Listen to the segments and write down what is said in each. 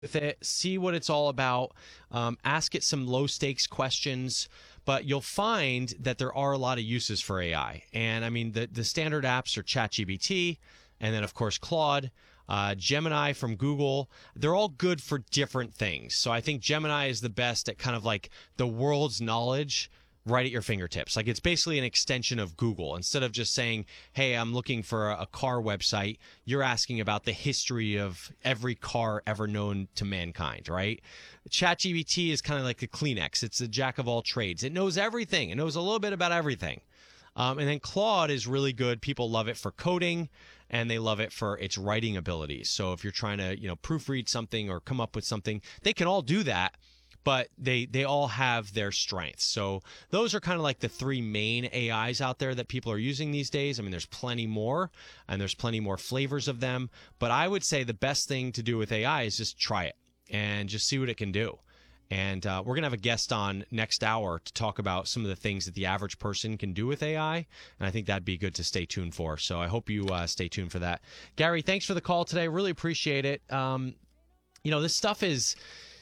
with it, see what it's all about, ask it some low stakes questions, but you'll find that there are a lot of uses for AI. And I mean, the standard apps are ChatGPT, and then of course Claude, Gemini from Google. They're all good for different things. So I think Gemini is the best at kind of like the world's knowledge right at your fingertips. Like it's basically an extension of Google. Instead of just saying, hey, I'm looking for a car website, you're asking about the history of every car ever known to mankind, right? ChatGPT is kind of like a Kleenex. It's a jack of all trades. It knows everything. It knows a little bit about everything. And then Claude is really good. People love it for coding, and they love it for its writing abilities. So if you're trying to, proofread something or come up with something, they can all do that, but they all have their strengths. So those are kind of like the three main AIs out there that people are using these days. I mean, there's plenty more, and there's plenty more flavors of them. But I would say the best thing to do with AI is just try it and just see what it can do. And we're going to have a guest on next hour to talk about some of the things that the average person can do with AI. And I think that'd be good to stay tuned for. So I hope you stay tuned for that. Gary, thanks for the call today. Really appreciate it. This stuff is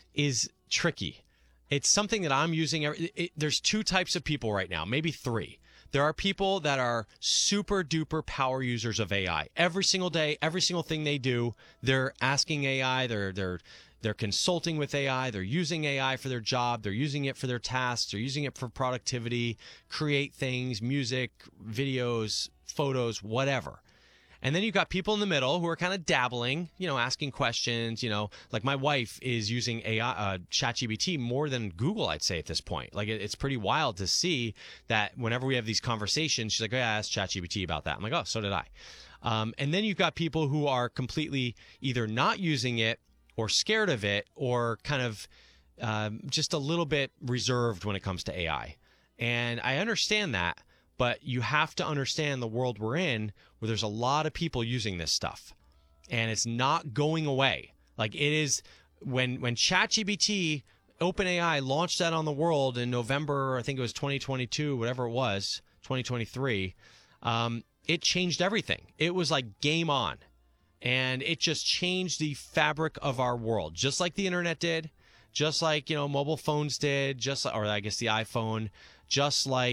tricky. It's something that I'm using. There's two types of people right now, maybe three. There are people that are super duper power users of AI. Every single day, every single thing they do, they're asking AI, they're consulting with AI. They're using AI for their job. They're using it for their tasks. They're using it for productivity, create things, music, videos, photos, whatever. And then you've got people in the middle who are kind of dabbling, asking questions, like my wife is using AI, ChatGPT more than Google, I'd say at this point. Like it's pretty wild to see that whenever we have these conversations, she's like, oh, yeah, I asked ChatGPT about that. I'm like, oh, so did I. And then you've got people who are completely either not using it or scared of it, or kind of just a little bit reserved when it comes to AI. And I understand that, but you have to understand the world we're in, where there's a lot of people using this stuff, and it's not going away. Like it is when ChatGPT, OpenAI launched that on the world in November, I think it was 2022, whatever it was, 2023. It changed everything. It was like game on. And it just changed the fabric of our world, just like the internet did, just like, mobile phones did, or I guess the iPhone, just like